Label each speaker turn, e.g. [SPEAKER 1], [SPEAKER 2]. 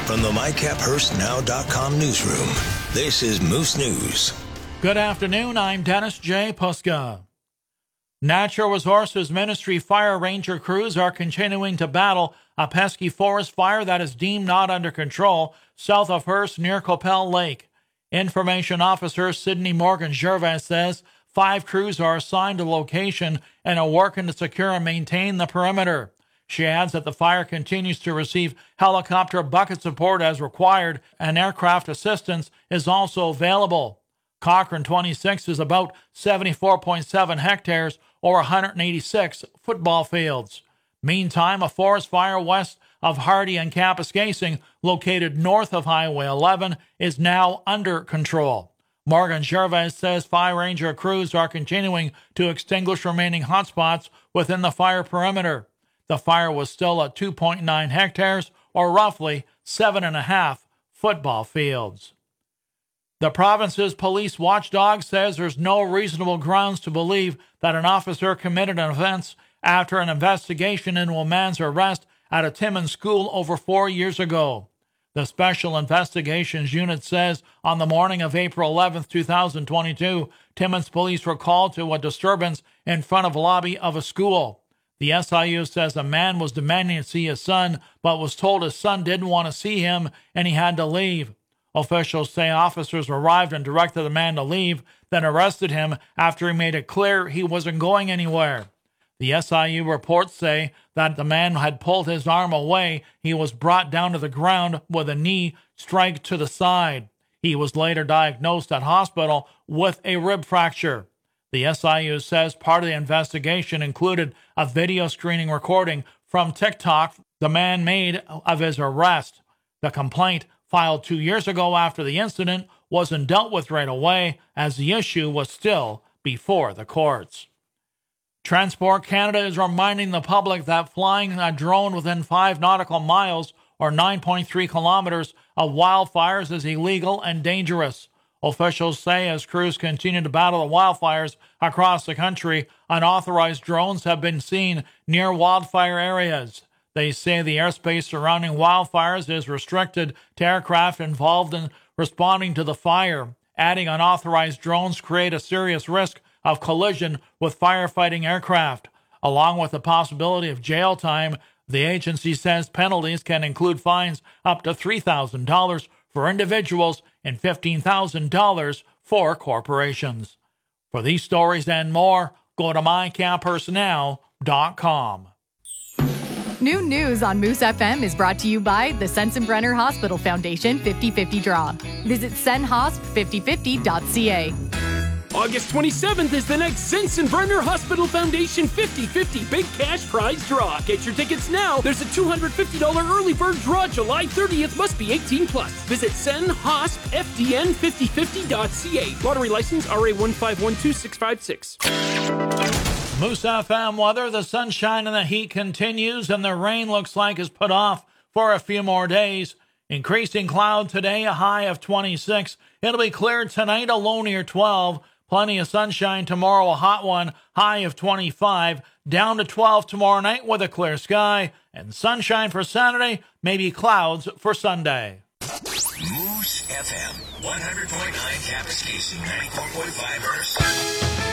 [SPEAKER 1] From the MyCapHearstNow.com newsroom, this is Moose News.
[SPEAKER 2] Good afternoon, I'm Dennis J. Puska. Natural Resources Ministry fire ranger crews are continuing to battle a pesky forest fire that is deemed not under control south of Hearst near Coppell Lake. Information Officer Sydney Morgan Gervais says 5 crews are assigned to location and are working to secure and maintain the perimeter. She adds that the fire continues to receive helicopter bucket support as required, and aircraft assistance is also available. Cochrane 26 is about 74.7 hectares or 186 football fields. Meantime, a forest fire west of Hardy and Kapuskasing, located north of Highway 11, is now under control. Morgan Gervais says fire ranger crews are continuing to extinguish remaining hotspots within the fire perimeter. The fire was still at 2.9 hectares, or roughly 7.5 football fields. The province's police watchdog says there's no reasonable grounds to believe that an officer committed an offense after an investigation into a man's arrest at a Timmins school over 4 years ago. The Special Investigations Unit says on the morning of April 11, 2022, Timmins police were called to a disturbance in front of a lobby of a school. The SIU says a man was demanding to see his son, but was told his son didn't want to see him and he had to leave. Officials say officers arrived and directed the man to leave, then arrested him after he made it clear he wasn't going anywhere. The SIU reports say that the man had pulled his arm away. He was brought down to the ground with a knee strike to the side. He was later diagnosed at hospital with a rib fracture. The SIU says part of the investigation included a video screening recording from TikTok the man made of his arrest. The complaint, filed 2 years ago after the incident, wasn't dealt with right away as the issue was still before the courts. Transport Canada is reminding the public that flying a drone within 5 nautical miles or 9.3 kilometers of wildfires is illegal and dangerous. Officials say as crews continue to battle the wildfires across the country, unauthorized drones have been seen near wildfire areas. They say the airspace surrounding wildfires is restricted to aircraft involved in responding to the fire. Adding unauthorized drones create a serious risk of collision with firefighting aircraft. Along with the possibility of jail time, the agency says penalties can include fines up to $3,000 for individuals and $15,000 for corporations. For these stories and more, go to mycappersnow.com.
[SPEAKER 3] New news on Moose FM is brought to you by the Sensenbrenner Hospital Foundation 50/50 Draw. Visit senhosp5050.ca.
[SPEAKER 4] August 27th is the next Sensenbrenner Hospital Foundation 50/50 Big Cash Prize Draw. Get your tickets now. There's a $250 early bird draw July 30th. Must be 18 plus. Visit senhospfdn5050.ca. Lottery license RA1512656.
[SPEAKER 2] Moose FM weather. The sunshine and the heat continues, and the rain looks like is put off for a few more days. Increasing cloud today, a high of 26. It'll be clear tonight, a low near 12. Plenty of sunshine tomorrow, a hot one, high of 25. Down to 12 tomorrow night with a clear sky. And sunshine for Saturday, maybe clouds for Sunday.
[SPEAKER 1] Moose FM, 100.9 Kapuskasing, 94.5 Hearst.